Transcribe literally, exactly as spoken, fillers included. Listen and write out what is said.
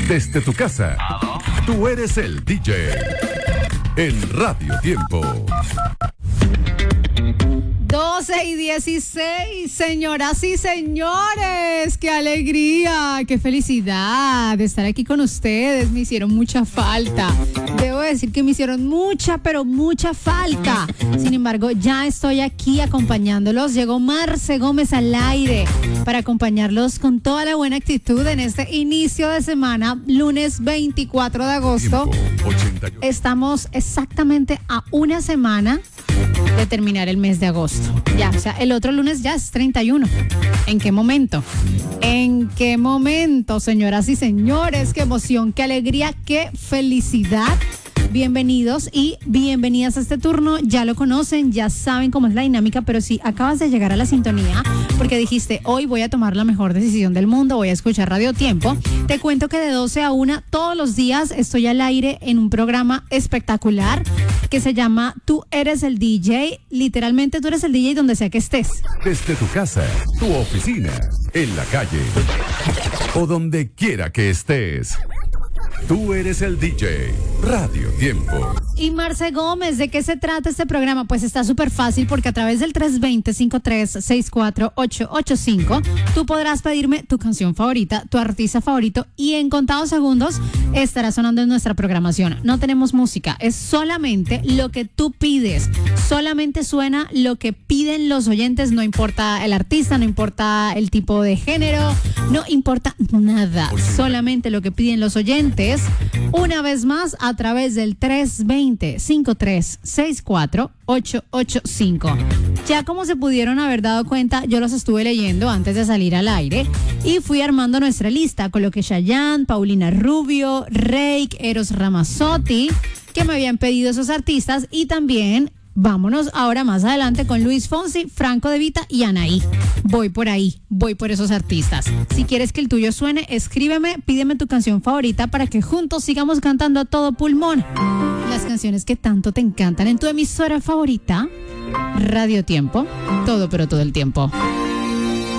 Desde tu casa, tú eres el D J. En Radio Tiempo. doce y dieciséis, señoras y señores, qué alegría, qué felicidad de estar aquí con ustedes, me hicieron mucha falta, debo decir que me hicieron mucha, pero mucha falta, sin embargo, ya estoy aquí acompañándolos, llegó Marce Gómez al aire para acompañarlos con toda la buena actitud en este inicio de semana, lunes veinticuatro de agosto, estamos exactamente a una semana de terminar el mes de agosto. Ya, o sea, el otro lunes ya es treinta y uno. ¿En qué momento? ¿En qué momento, señoras y señores? Qué emoción, qué alegría, qué felicidad. Bienvenidos y bienvenidas a este turno. Ya lo conocen, ya saben cómo es la dinámica, pero si acabas de llegar a la sintonía porque dijiste, hoy voy a tomar la mejor decisión del mundo, voy a escuchar Radio Tiempo, te cuento que de doce a una todos los días estoy al aire en un programa espectacular que se llama Tú eres el D J. Literalmente tú eres el D J donde sea que estés. Desde tu casa, tu oficina, en la calle o donde quiera que estés. Tú eres el D J. Radio Tiempo. Y Marce Gómez, ¿de qué se trata este programa? Pues está súper fácil porque a través del tres dos cero, cinco tres seis cuatro, ocho ocho cinco tú podrás pedirme tu canción favorita, tu artista favorito y en contados segundos estará sonando en nuestra programación. No tenemos música, es solamente lo que tú pides. Solamente suena lo que piden los oyentes, no importa el artista, no importa el tipo de género, no importa nada. Solamente lo que piden los oyentes. Una vez más, a través del tres dos cero, cinco tres seis cuatro, ocho ocho cinco. Ya como se pudieron haber dado cuenta, yo los estuve leyendo antes de salir al aire y fui armando nuestra lista. Coloqué Chayanne, Paulina Rubio, Reik, Eros Ramazzotti, que me habían pedido esos artistas, y también vámonos ahora más adelante con Luis Fonsi, Franco De Vita y Anaí. Voy por ahí, voy por esos artistas. Si quieres que el tuyo suene, escríbeme, pídeme tu canción favorita para que juntos sigamos cantando a todo pulmón las canciones que tanto te encantan en tu emisora favorita, Radio Tiempo. Todo, pero todo el tiempo.